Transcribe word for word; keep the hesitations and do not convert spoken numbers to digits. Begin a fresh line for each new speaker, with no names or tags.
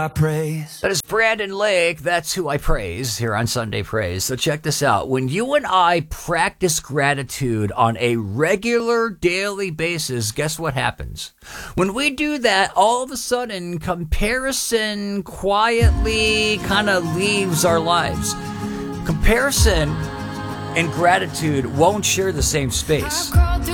I praise.
That is Brandon Lake. That's who I praise here on Sunday Praise. So check this out. When you and I practice gratitude on a regular daily basis, guess what happens? When we do that, all of a sudden, comparison quietly kind of leaves our lives. Comparison and gratitude won't share the same space.